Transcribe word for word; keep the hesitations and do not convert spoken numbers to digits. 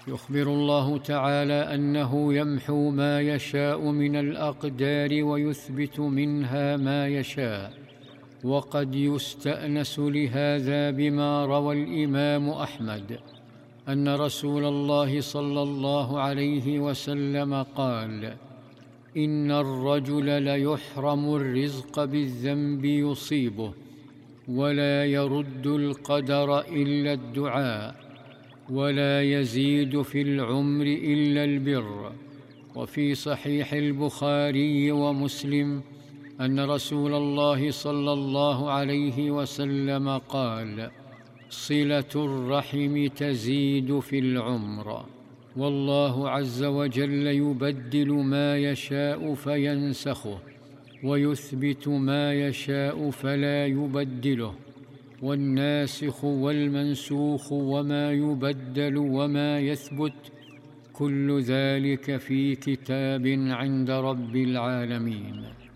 يخبر الله تعالى أنه يمحو ما يشاء من الأقدار ويثبت منها ما يشاء. وقد يستأنس لهذا بما روى الإمام أحمد أن رسول الله صلى الله عليه وسلم قال: إن الرجل ليحرم الرزق بالذنب يصيبه، ولا يرد القدر إلا الدعاء، ولا يزيد في العمر إلا البر. وفي صحيح البخاري ومسلم أن رسول الله صلى الله عليه وسلم قال: صلة الرحم تزيد في العمر. والله عز وجل يبدل ما يشاء فينسخه، ويثبت ما يشاء فلا يبدله. والناسخ والمنسوخ وما يبدل وما يثبت، كل ذلك في كتاب عند رب العالمين.